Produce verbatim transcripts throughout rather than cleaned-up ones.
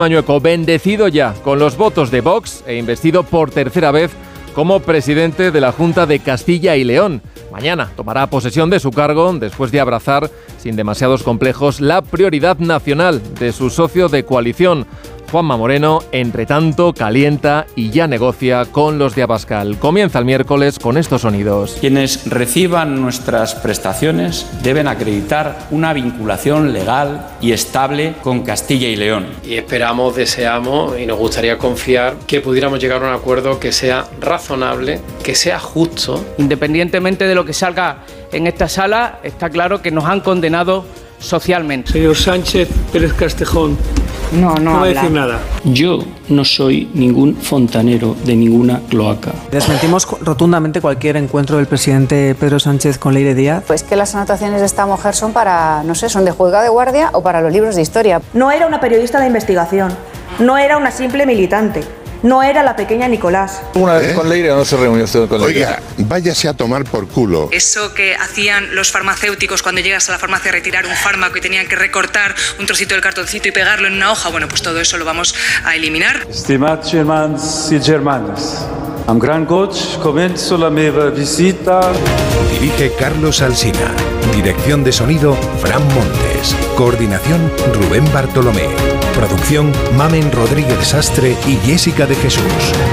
Mañueco, bendecido ya con los votos de Vox e investido por tercera vez como presidente de la Junta de Castilla y León. Mañana tomará posesión de su cargo después de abrazar, sin demasiados complejos, la prioridad nacional de su socio de coalición. Juanma Moreno, entre tanto, calienta y ya negocia con los de Abascal. Comienza el miércoles con estos sonidos. Quienes reciban nuestras prestaciones deben acreditar una vinculación legal y estable con Castilla y León. Y esperamos, deseamos y nos gustaría confiar que pudiéramos llegar a un acuerdo que sea razonable, que sea justo. Independientemente de lo que salga en esta sala, está claro que nos han condenado socialmente. Señor Sánchez Pérez Castejón, no, no, no va a decir nada. Yo no soy ningún fontanero de ninguna cloaca. Desmentimos rotundamente cualquier encuentro del presidente Pedro Sánchez con Leire Díaz. Pues que las anotaciones de esta mujer son para, no sé, son de juzgado de guardia o para los libros de historia. No era una periodista de investigación, no era una simple militante. No era la pequeña Nicolás. ¿Una vez ¿Eh? con Leire o no se reunió usted con Leire? Oiga, váyase a tomar por culo. Eso que hacían los farmacéuticos cuando llegas a la farmacia a retirar un fármaco y tenían que recortar un trocito del cartoncito y pegarlo en una hoja, bueno, pues todo eso lo vamos a eliminar. Estimados germans y germanes, amb gran goig començo la meva visita. Dirige Carlos Alsina. Dirección de sonido, Fran Montes. Coordinación, Rubén Bartolomé. Producción, Mamen Rodríguez Sastre y Jessica de Jesús.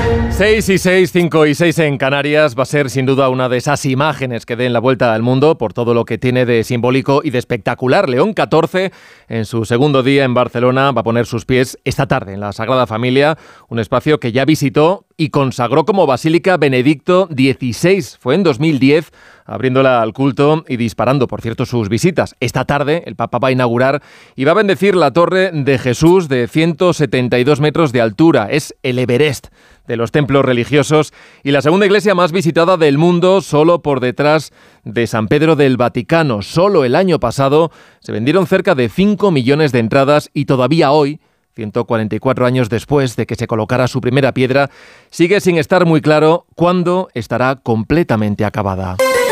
seis y seis, cinco y seis en Canarias va a ser sin duda una de esas imágenes que den la vuelta al mundo por todo lo que tiene de simbólico y de espectacular. León catorce, en su segundo día en Barcelona, va a poner sus pies esta tarde en la Sagrada Familia, un espacio que ya visitó y consagró como Basílica Benedicto dieciséis. Fue en dos mil diez, abriéndola al culto y disparando, por cierto, sus visitas. Esta tarde el Papa va a inaugurar y va a bendecir la Torre de Jesús de ciento setenta y dos metros de altura. Es el Everest de los templos religiosos y la segunda iglesia más visitada del mundo, solo por detrás de San Pedro del Vaticano. Solo el año pasado se vendieron cerca de cinco millones de entradas y todavía hoy, ciento cuarenta y cuatro años después de que se colocara su primera piedra, sigue sin estar muy claro cuándo estará completamente acabada.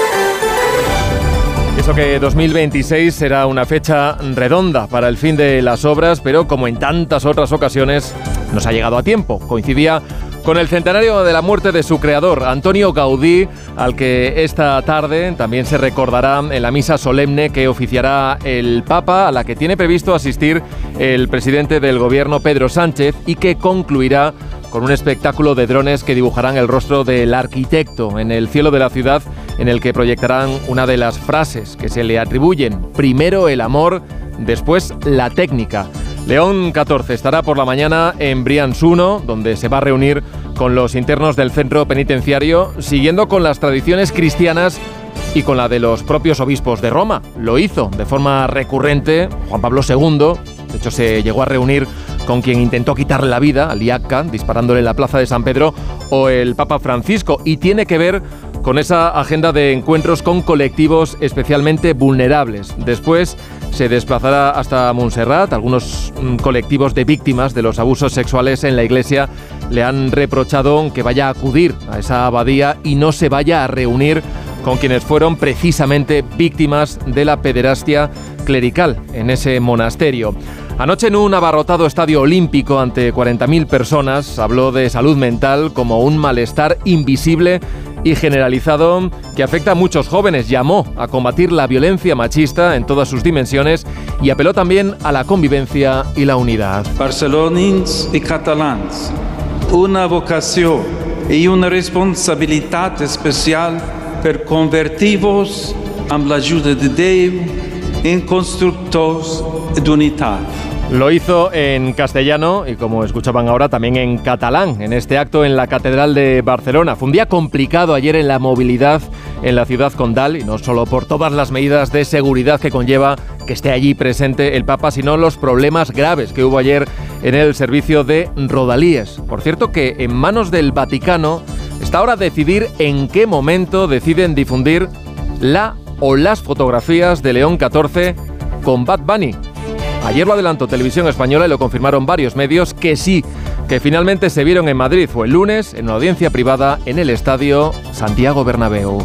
Eso que dos mil veintiséis será una fecha redonda para el fin de las obras, pero como en tantas otras ocasiones, nos ha llegado a tiempo. Coincidía con el centenario de la muerte de su creador, Antonio Gaudí, al que esta tarde también se recordará en la misa solemne que oficiará el Papa, a la que tiene previsto asistir el presidente del gobierno, Pedro Sánchez, y que concluirá con un espectáculo de drones que dibujarán el rostro del arquitecto en el cielo de la ciudad, en el que proyectarán una de las frases que se le atribuyen: primero el amor, después la técnica. León catorce estará por la mañana en Brians uno, donde se va a reunir con los internos del centro penitenciario, siguiendo con las tradiciones cristianas y con la de los propios obispos de Roma. Lo hizo de forma recurrente Juan Pablo segundo, de hecho se llegó a reunir con quien intentó quitarle la vida, al Diaca, disparándole en la plaza de San Pedro, o el Papa Francisco, y tiene que ver con esa agenda de encuentros con colectivos especialmente vulnerables. Después se desplazará hasta Montserrat. Algunos mm, colectivos de víctimas de los abusos sexuales en la iglesia le han reprochado que vaya a acudir a esa abadía y no se vaya a reunir con quienes fueron precisamente víctimas de la pederastia clerical en ese monasterio. Anoche en un abarrotado estadio olímpico ante cuarenta mil personas habló de salud mental como un malestar invisible y generalizado que afecta a muchos jóvenes. Llamó a combatir la violencia machista en todas sus dimensiones y apeló también a la convivencia y la unidad. Barcelonins y catalans, una vocación y una responsabilidad especial per convertir-vos amb l'ajuda de Déu en constructors d'unitat. Lo hizo en castellano y, como escuchaban ahora, también en catalán, en este acto en la Catedral de Barcelona. Fue un día complicado ayer en la movilidad en la ciudad condal, y no solo por todas las medidas de seguridad que conlleva que esté allí presente el Papa, sino los problemas graves que hubo ayer en el servicio de Rodalíes. Por cierto, que en manos del Vaticano está ahora decidir en qué momento deciden difundir la o las fotografías de León catorce con Bad Bunny. Ayer lo adelantó Televisión Española y lo confirmaron varios medios que sí, que finalmente se vieron en Madrid. Fue el lunes en una audiencia privada en el Estadio Santiago Bernabéu.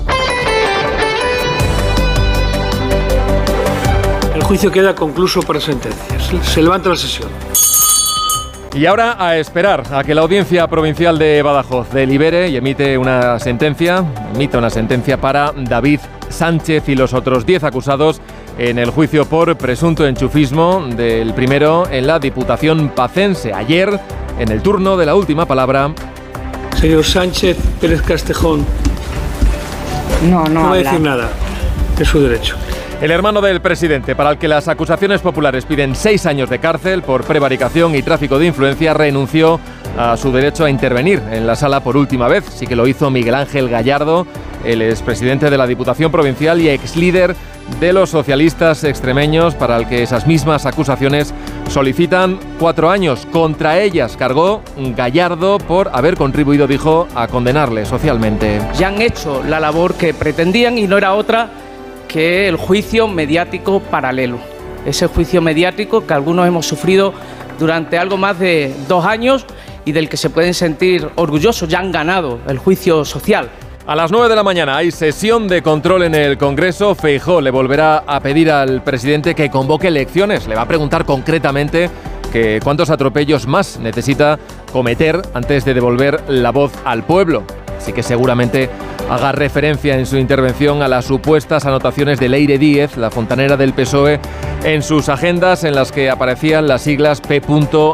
El juicio queda concluso para sentencia. Se levanta la sesión. Y ahora a esperar a que la Audiencia Provincial de Badajoz delibere y emite una sentencia, emite una sentencia para David Sánchez y los otros diez acusados en el juicio por presunto enchufismo del primero en la Diputación Pacense. Ayer, en el turno de la última palabra, señor Sánchez Pérez Castejón. No, no, no va a decir habla. nada. Es su derecho. El hermano del presidente, para el que las acusaciones populares piden seis años de cárcel por prevaricación y tráfico de influencia, renunció a su derecho a intervenir en la sala por última vez. Sí que lo hizo Miguel Ángel Gallardo, el expresidente de la Diputación Provincial y exlíder de los socialistas extremeños, para el que esas mismas acusaciones solicitan cuatro años. Contra ellas cargó Gallardo por haber contribuido, dijo, a condenarle socialmente. Ya han hecho la labor que pretendían y no era otra que el juicio mediático paralelo. Ese juicio mediático que algunos hemos sufrido durante algo más de dos años y del que se pueden sentir orgullosos. Ya han ganado el juicio social. A las nueve de la mañana hay sesión de control en el Congreso. Feijóo le volverá a pedir al presidente que convoque elecciones. Le va a preguntar concretamente que cuántos atropellos más necesita cometer antes de devolver la voz al pueblo. Así que seguramente haga referencia en su intervención a las supuestas anotaciones de Leire Díez, la fontanera del P S O E, en sus agendas en las que aparecían las siglas P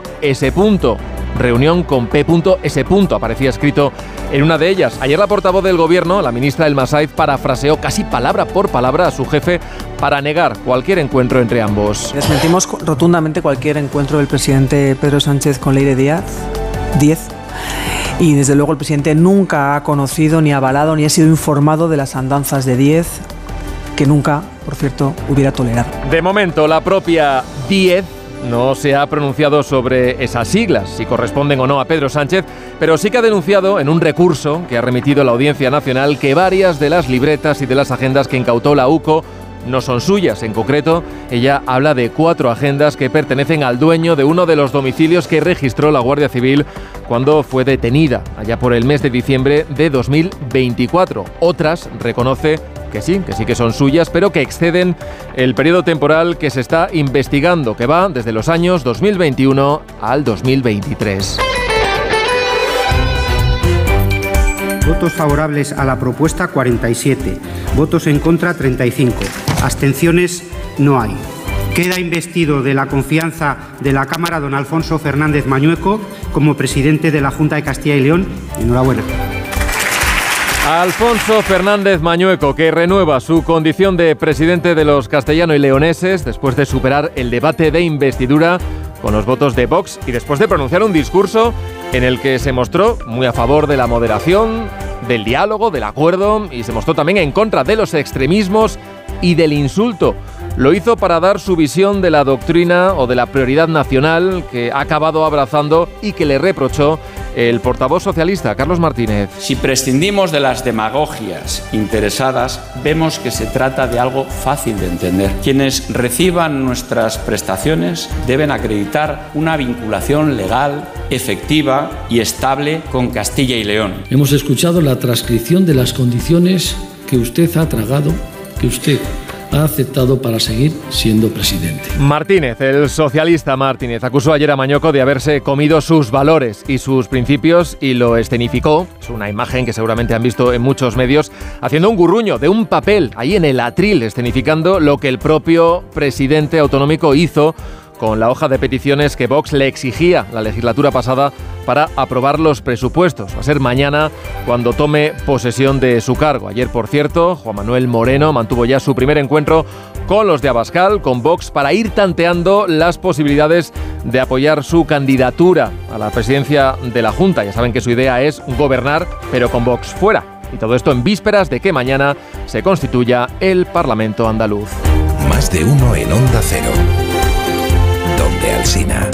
S. Reunión con P S. Aparecía escrito en una de ellas. Ayer la portavoz del Gobierno, la ministra Elma Saiz, parafraseó casi palabra por palabra a su jefe para negar cualquier encuentro entre ambos. Desmentimos rotundamente cualquier encuentro del presidente Pedro Sánchez con Leire Díaz. Díez. Y desde luego el presidente nunca ha conocido, ni avalado, ni ha sido informado de las andanzas de Díez, que nunca, por cierto, hubiera tolerado. De momento, la propia Díez no se ha pronunciado sobre esas siglas, si corresponden o no a Pedro Sánchez, pero sí que ha denunciado en un recurso que ha remitido la Audiencia Nacional que varias de las libretas y de las agendas que incautó la U C O no son suyas. En concreto, ella habla de cuatro agendas que pertenecen al dueño de uno de los domicilios que registró la Guardia Civil cuando fue detenida, allá por el mes de diciembre de dos mil veinticuatro. Otras reconoce que sí, que sí que son suyas, pero que exceden el periodo temporal que se está investigando, que va desde los años dos mil veintiuno al dos mil veintitrés. Votos favorables a la propuesta cuarenta y siete, votos en contra treinta y cinco, abstenciones no hay. Queda investido de la confianza de la Cámara don Alfonso Fernández Mañueco como presidente de la Junta de Castilla y León. Enhorabuena. Alfonso Fernández Mañueco, que renueva su condición de presidente de los castellano y leoneses después de superar el debate de investidura con los votos de Vox y después de pronunciar un discurso en el que se mostró muy a favor de la moderación, del diálogo, del acuerdo, y se mostró también en contra de los extremismos y del insulto. Lo hizo para dar su visión de la doctrina o de la prioridad nacional que ha acabado abrazando y que le reprochó el portavoz socialista, Carlos Martínez. Si prescindimos de las demagogias interesadas, vemos que se trata de algo fácil de entender. Quienes reciban nuestras prestaciones deben acreditar una vinculación legal, efectiva y estable con Castilla y León. Hemos escuchado la transcripción de las condiciones que usted ha tragado, que usted ha aceptado para seguir siendo presidente. Martínez, el socialista Martínez, acusó ayer a Mañueco de haberse comido sus valores y sus principios y lo escenificó. Es una imagen que seguramente han visto en muchos medios, haciendo un gurruño de un papel ahí en el atril, escenificando lo que el propio presidente autonómico hizo con la hoja de peticiones que Vox le exigía la legislatura pasada para aprobar los presupuestos. Va a ser mañana cuando tome posesión de su cargo. Ayer, por cierto, Juan Manuel Moreno mantuvo ya su primer encuentro con los de Abascal, con Vox, para ir tanteando las posibilidades de apoyar su candidatura a la presidencia de la Junta. Ya saben que su idea es gobernar, pero con Vox fuera. Y todo esto en vísperas de que mañana se constituya el Parlamento andaluz. Más de uno en Onda Cero. Donde Alsina.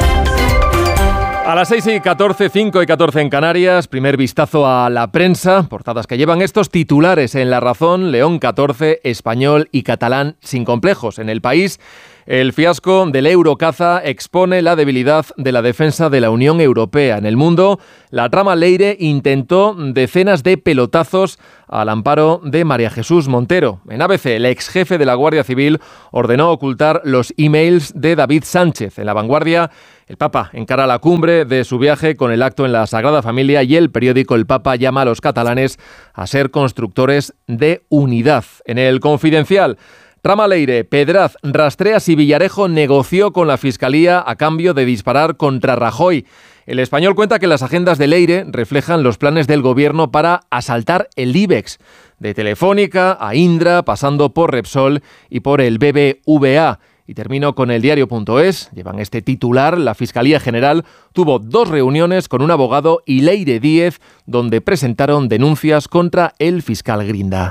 A las seis y catorce, cinco y catorce en Canarias, primer vistazo a la prensa, portadas que llevan estos titulares en La Razón: León catorce, Español y Catalán sin complejos. En El País, el fiasco del Eurocaza expone la debilidad de la defensa de la Unión Europea. En El Mundo, la trama Leire intentó decenas de pelotazos al amparo de María Jesús Montero. En A B C, el ex jefe de la Guardia Civil ordenó ocultar los emails de David Sánchez. En La Vanguardia, El Papa encara la cumbre de su viaje con el acto en la Sagrada Familia y el periódico El Papa llama a los catalanes a ser constructores de unidad. En El Confidencial, Trama Leire, Pedraz rastrea si Villarejo negoció con la Fiscalía a cambio de disparar contra Rajoy. El Español cuenta que las agendas de Leire reflejan los planes del gobierno para asaltar el IBEX, de Telefónica a Indra, pasando por Repsol y por el B B V A. Y termino con el diario punto es. Llevan este titular. La Fiscalía General tuvo dos reuniones con un abogado y Leire Díez, donde presentaron denuncias contra el fiscal Grinda.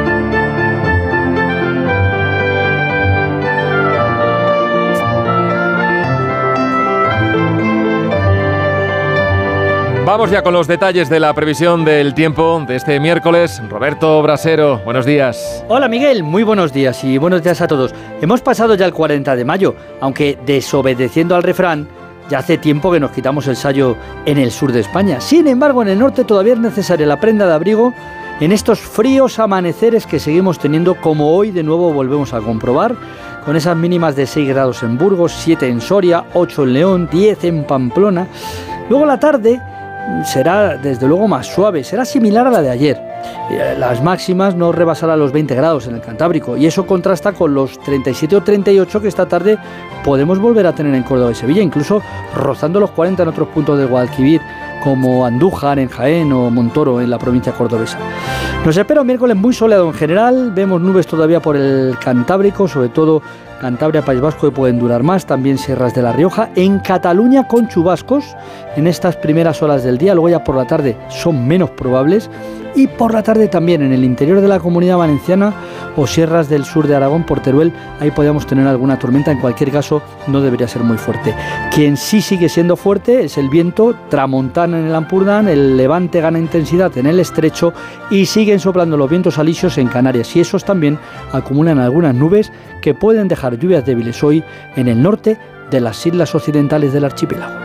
Vamos ya con los detalles de la previsión del tiempo de este miércoles. Roberto Brasero, buenos días. Hola Miguel, muy buenos días y buenos días a todos. Hemos pasado ya el cuarenta de mayo, aunque desobedeciendo al refrán, ya hace tiempo que nos quitamos el sayo en el sur de España. Sin embargo, en el norte todavía es necesaria la prenda de abrigo en estos fríos amaneceres que seguimos teniendo, como hoy de nuevo volvemos a comprobar, con esas mínimas de seis grados en Burgos, siete en Soria, ocho en León, diez en Pamplona. Luego la tarde será desde luego más suave, será similar a la de ayer. Las máximas no rebasarán los veinte grados en el Cantábrico y eso contrasta con los treinta y siete o treinta y ocho que esta tarde podemos volver a tener en Córdoba y Sevilla, incluso rozando los cuarenta en otros puntos del Guadalquivir, como Andújar en Jaén o Montoro en la provincia cordobesa. Nos espera un miércoles muy soleado en general, vemos nubes todavía por el Cantábrico, sobre todo Cantabria, País Vasco, que pueden durar más, también sierras de La Rioja, en Cataluña con chubascos en estas primeras horas del día, luego ya por la tarde son menos probables, y por la tarde también en el interior de la Comunidad Valenciana o sierras del sur de Aragón, por Teruel, ahí podríamos tener alguna tormenta, en cualquier caso no debería ser muy fuerte. Quien sí sigue siendo fuerte es el viento tramontana en el Ampurdán, el levante gana intensidad en el estrecho y siguen soplando los vientos alisios en Canarias, y esos también acumulan algunas nubes que pueden dejar lluvias débiles hoy en el norte de las islas occidentales del archipiélago.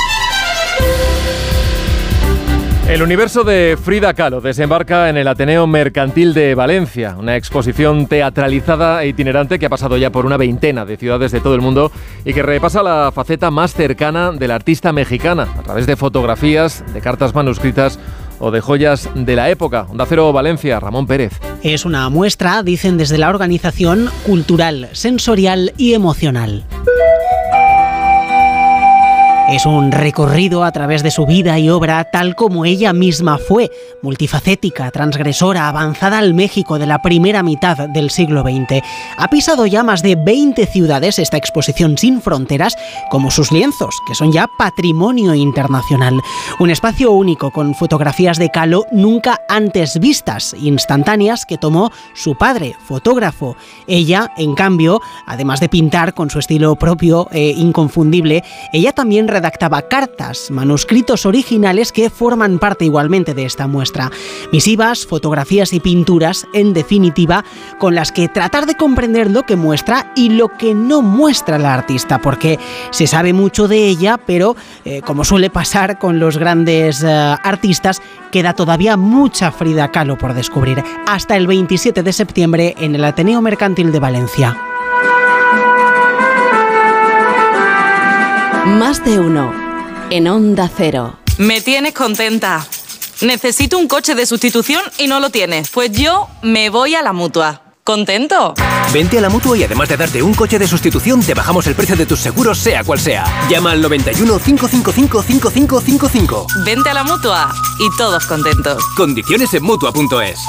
El universo de Frida Kahlo desembarca en el Ateneo Mercantil de Valencia, una exposición teatralizada e itinerante que ha pasado ya por una veintena de ciudades de todo el mundo y que repasa la faceta más cercana de la artista mexicana a través de fotografías, de cartas manuscritas o de joyas de la época. Onda Cero Valencia, Ramón Pérez. Es una muestra, dicen desde la organización, cultural, sensorial y emocional. Es un recorrido a través de su vida y obra tal como ella misma fue, multifacética, transgresora, avanzada al México de la primera mitad del siglo veinte. Ha pisado ya más de veinte ciudades esta exposición sin fronteras, como sus lienzos, que son ya patrimonio internacional. Un espacio único con fotografías de Kahlo nunca antes vistas, instantáneas, que tomó su padre, fotógrafo. Ella, en cambio, además de pintar con su estilo propio e inconfundible, ella también redactaba cartas, manuscritos originales que forman parte igualmente de esta muestra. Misivas, fotografías y pinturas, en definitiva, con las que tratar de comprender lo que muestra y lo que no muestra la artista, porque se sabe mucho de ella, pero eh, como suele pasar con los grandes eh, artistas, queda todavía mucha Frida Kahlo por descubrir. Hasta el veintisiete de septiembre en el Ateneo Mercantil de Valencia. Más de uno en Onda Cero. Me tienes contenta. Necesito un coche de sustitución y no lo tienes. Pues yo me voy a la Mutua. ¿Contento? Vente a la Mutua y además de darte un coche de sustitución, te bajamos el precio de tus seguros, sea cual sea. Llama al noventa y uno, cinco cinco cinco, cinco cinco cinco cinco. Vente a la Mutua y todos contentos. Condiciones en Mutua punto es.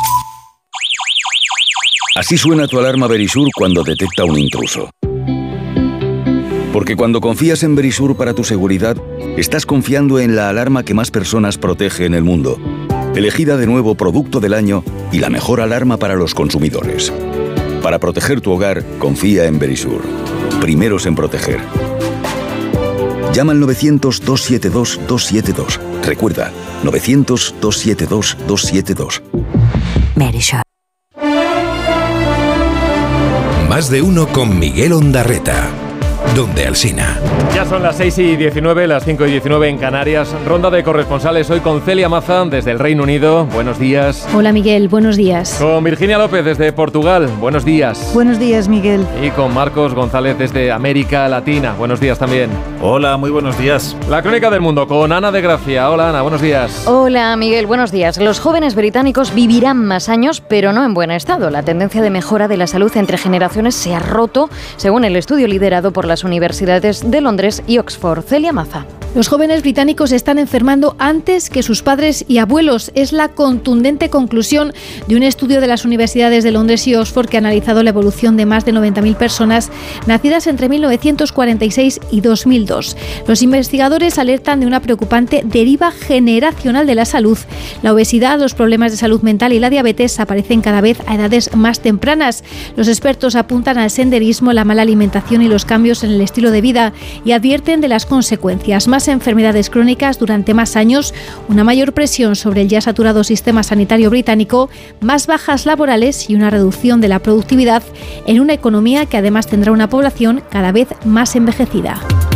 Así suena tu alarma Verisur cuando detecta un intruso. Porque cuando confías en Verisur para tu seguridad, estás confiando en la alarma que más personas protege en el mundo. Elegida de nuevo Producto del Año y la mejor alarma para los consumidores. Para proteger tu hogar, confía en Verisur. Primeros en proteger. Llama al novecientos, dos siete dos, dos siete dos. Recuerda, novecientos, dos siete dos, dos siete dos. Verisur. Más de uno con Miguel Ondarreta. donde Alsina. Ya son las seis y diecinueve, las cinco y diecinueve en Canarias. Ronda de corresponsales hoy con Celia Maza desde el Reino Unido. Buenos días. Hola Miguel, buenos días. Con Virginia López desde Portugal. Buenos días. Buenos días Miguel. Y con Marcos González desde América Latina. Buenos días también. Hola, muy buenos días. La crónica del mundo con Ana de Gracia. Hola Ana, buenos días. Hola Miguel, buenos días. Los jóvenes británicos vivirán más años, pero no en buen estado. La tendencia de mejora de la salud entre generaciones se ha roto, según el estudio liderado por las universidades de Londres y Oxford. Celia Maza. Los jóvenes británicos están enfermando antes que sus padres y abuelos. Es la contundente conclusión de un estudio de las universidades de Londres y Oxford que ha analizado la evolución de más de noventa mil personas nacidas entre mil novecientos cuarenta y seis y dos mil dos. Los investigadores alertan de una preocupante deriva generacional de la salud. La obesidad, los problemas de salud mental y la diabetes aparecen cada vez a edades más tempranas. Los expertos apuntan al senderismo, la mala alimentación y los cambios en el estilo de vida y advierten de las consecuencias. Más enfermedades crónicas durante más años, una mayor presión sobre el ya saturado sistema sanitario británico, más bajas laborales y una reducción de la productividad en una economía que además tendrá una población cada vez más envejecida.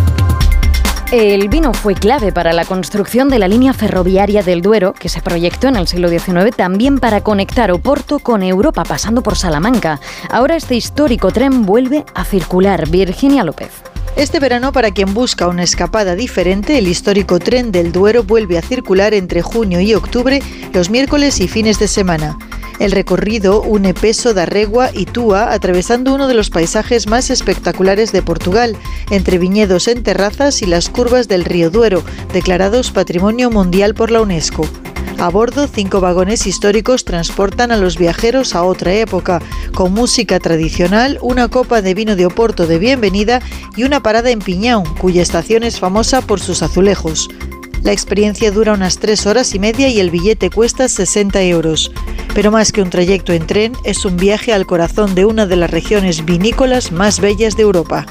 El vino fue clave para la construcción de la línea ferroviaria del Duero, que se proyectó en el siglo diecinueve también para conectar Oporto con Europa, pasando por Salamanca. Ahora este histórico tren vuelve a circular. Virginia López. Este verano, para quien busca una escapada diferente, el histórico tren del Duero vuelve a circular entre junio y octubre, los miércoles y fines de semana. El recorrido une Peso da Régua y Túa, atravesando uno de los paisajes más espectaculares de Portugal, entre viñedos en terrazas y las curvas del río Duero, declarados Patrimonio Mundial por la UNESCO. A bordo, cinco vagones históricos transportan a los viajeros a otra época, con música tradicional, una copa de vino de Oporto de bienvenida y una parada en Piñão, cuya estación es famosa por sus azulejos. La experiencia dura unas tres horas y media y el billete cuesta sesenta euros. Pero más que un trayecto en tren, es un viaje al corazón de una de las regiones vinícolas más bellas de Europa.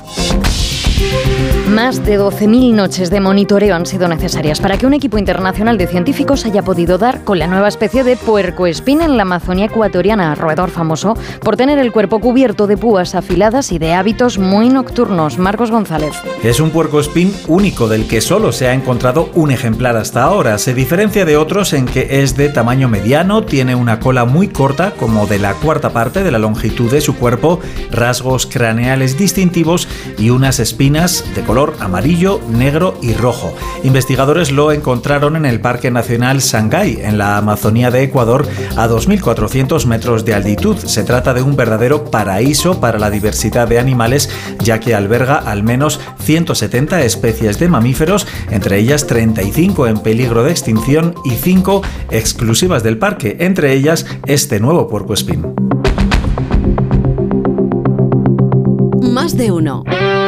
Más de doce mil noches de monitoreo han sido necesarias para que un equipo internacional de científicos haya podido dar con la nueva especie de puercoespín en la Amazonía ecuatoriana, roedor famoso por tener el cuerpo cubierto de púas afiladas y de hábitos muy nocturnos. Marcos González. Es un puercoespín único del que solo se ha encontrado un ejemplar hasta ahora. Se diferencia de otros en que es de tamaño mediano, tiene una cola muy corta, como de la cuarta parte de la longitud de su cuerpo, rasgos craneales distintivos y unas espinas de color amarillo, negro y rojo. Investigadores lo encontraron en el Parque Nacional Sangay, en la Amazonía de Ecuador, a dos mil cuatrocientos metros de altitud. Se trata de un verdadero paraíso para la diversidad de animales, ya que alberga al menos ciento setenta especies de mamíferos, entre ellas treinta y cinco en peligro de extinción y cinco exclusivas del parque, entre ellas este nuevo puercoespín. Más de uno.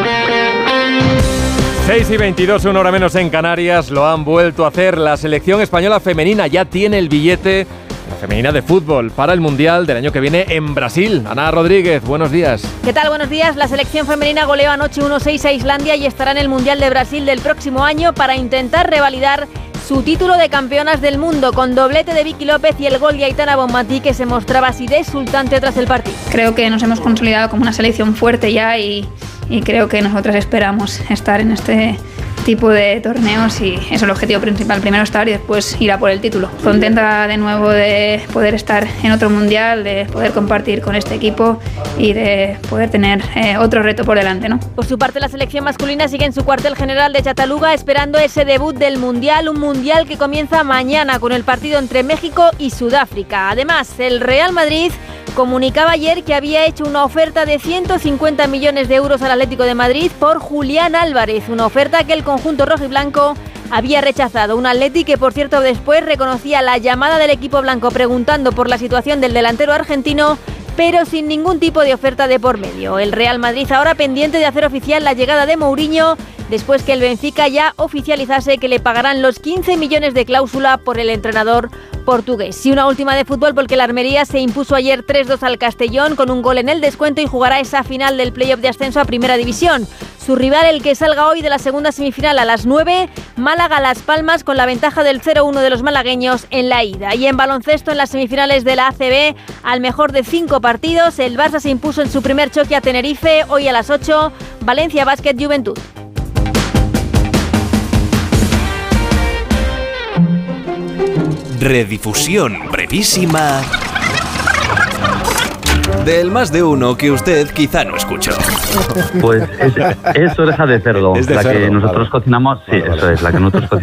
seis y veintidós, una hora menos en Canarias, lo han vuelto a hacer. La selección española femenina ya tiene el billete, la femenina de fútbol, para el Mundial del año que viene en Brasil. Ana Rodríguez, buenos días. ¿Qué tal? Buenos días. La selección femenina goleó anoche uno seis a Islandia y estará en el Mundial de Brasil del próximo año para intentar revalidar su título de campeonas del mundo, con doblete de Vicky López y el gol de Aitana Bonmatí, que se mostraba así de exultante tras el partido. Creo que nos hemos consolidado como una selección fuerte ya y, y creo que nosotras esperamos estar en este tipo de torneos y es el objetivo principal, primero estar y después ir a por el título. Contenta de nuevo de poder estar en otro mundial, de poder compartir con este equipo y de poder tener eh, otro reto por delante, ¿no? Por su parte, la selección masculina sigue en su cuartel general de Chataluga esperando ese debut del mundial, un mundial que comienza mañana con el partido entre México y Sudáfrica. Además, el Real Madrid comunicaba ayer que había hecho una oferta de ciento cincuenta millones de euros al Atlético de Madrid por Julián Álvarez, una oferta que el conjunto rojiblanco había rechazado. Un Atleti que, por cierto, después reconocía la llamada del equipo blanco preguntando por la situación del delantero argentino, pero sin ningún tipo de oferta de por medio. El Real Madrid ahora pendiente de hacer oficial la llegada de Mourinho, después que el Benfica ya oficializase que le pagarán los quince millones de cláusula por el entrenador portugués. Y una última de fútbol porque la Almería se impuso ayer tres dos al Castellón con un gol en el descuento y jugará esa final del playoff de ascenso a Primera División. Su rival, el que salga hoy de la segunda semifinal a las nueve, Málaga-Las Palmas, con la ventaja del cero uno de los malagueños en la ida. Y en baloncesto, en las semifinales de la A C B, al mejor de cinco partidos, el Barça se impuso en su primer choque a Tenerife, hoy a las ocho, Valencia Basket Juventud. Redifusión brevísima del Más de Uno que usted quizá no escuchó. Pues es, es oreja de cerdo, Es de la cerdo, que nosotros vale. cocinamos, sí, Vale, eso vale. es, la que nosotros cocinamos